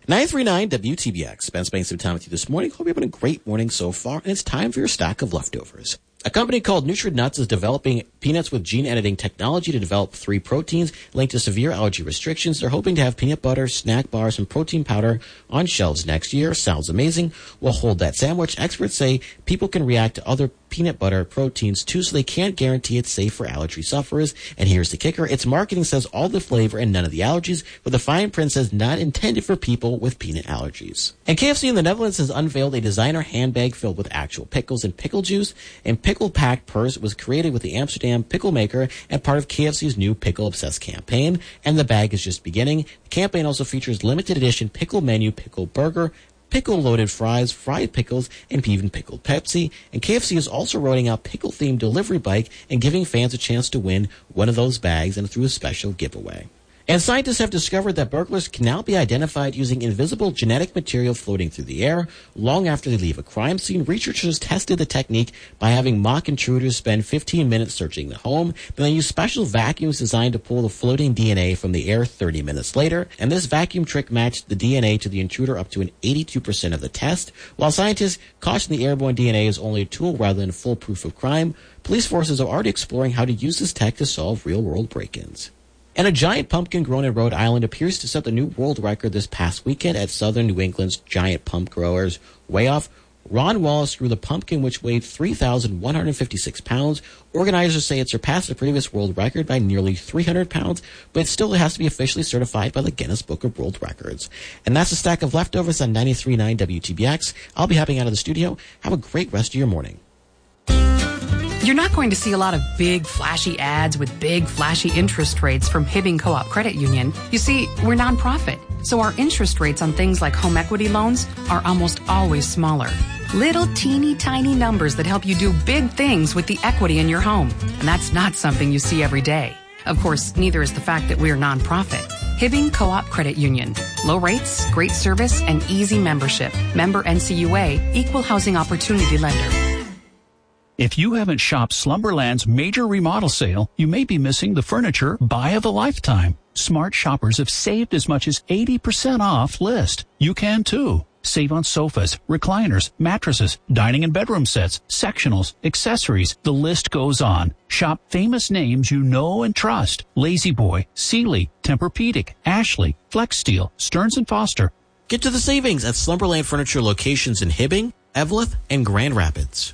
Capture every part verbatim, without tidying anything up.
nine three nine W T B X. Ben spending some time with you this morning. Hope you're having a great morning so far, and it's time for your stack of leftovers. A company called NutriNuts is developing peanuts with gene editing technology to develop three proteins linked to severe allergy restrictions. They're hoping to have peanut butter, snack bars, and protein powder on shelves next year. Sounds amazing. We'll hold that sandwich. Experts say people can react to other peanut butter proteins too, so they can't guarantee it's safe for allergy sufferers. And here's the kicker. Its marketing says all the flavor and none of the allergies, but the fine print says not intended for people with peanut allergies. And K F C in the Netherlands has unveiled a designer handbag filled with actual pickles and pickle juice. And Pickle Pack Purse was created with the Amsterdam pickle maker and part of K F C's new Pickle Obsessed campaign. And the bag is just beginning. The campaign also features limited edition pickle menu, pickle burger, pickle-loaded fries, fried pickles, and even pickled Pepsi. And K F C is also rolling out pickle-themed delivery bike and giving fans a chance to win one of those bags and through a special giveaway. And scientists have discovered that burglars can now be identified using invisible genetic material floating through the air long after they leave a crime scene. Researchers tested the technique by having mock intruders spend fifteen minutes searching the home. Then they used special vacuums designed to pull the floating D N A from the air thirty minutes later. And this vacuum trick matched the D N A to the intruder up to an eighty-two percent of the test. While scientists caution the airborne D N A is only a tool rather than full proof of crime, police forces are already exploring how to use this tech to solve real-world break-ins. And a giant pumpkin grown in Rhode Island appears to set the new world record this past weekend at Southern New England's giant pump growers Way Off. Ron Wallace grew the pumpkin, which weighed three thousand one hundred fifty-six pounds. Organizers say it surpassed the previous world record by nearly three hundred pounds, but it still has to be officially certified by the Guinness Book of World Records. And that's a stack of leftovers on ninety-three point nine W T B X. I'll be hopping out of the studio. Have a great rest of your morning. You're not going to see a lot of big, flashy ads with big, flashy interest rates from Hibbing Co-op Credit Union. You see, we're nonprofit, so our interest rates on things like home equity loans are almost always smaller. Little teeny tiny numbers that help you do big things with the equity in your home. And that's not something you see every day. Of course, neither is the fact that we're nonprofit. Hibbing Co-op Credit Union. Low rates, great service, and easy membership. Member N C U A, Equal Housing Opportunity Lender. If you haven't shopped Slumberland's major remodel sale, you may be missing the furniture buy of a lifetime. Smart shoppers have saved as much as eighty percent off list. You can too. Save on sofas, recliners, mattresses, dining and bedroom sets, sectionals, accessories. The list goes on. Shop famous names you know and trust. La-Z-Boy, Sealy, Tempur-Pedic, Ashley, Flex Steel, Stearns and Foster. Get to the savings at Slumberland Furniture locations in Hibbing, Eveleth, and Grand Rapids.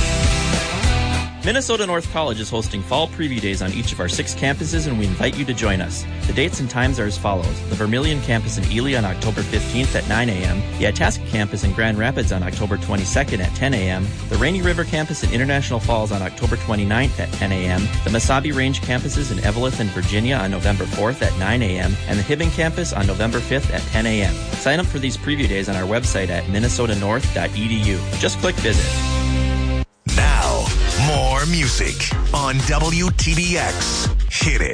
Minnesota North College is hosting fall preview days on each of our six campuses, and we invite you to join us. The dates and times are as follows. The Vermilion campus in Ely on October fifteenth at nine a.m., the Itasca campus in Grand Rapids on October twenty-second at ten a.m., the Rainy River campus in International Falls on October twenty-ninth at ten a.m., the Mesabi Range campuses in Eveleth and Virginia on November fourth at nine a.m., and the Hibbing campus on November fifth at ten a.m. Sign up for these preview days on our website at minnesota north dot e d u. Just click visit. Now, more music on W T B X. Hit it.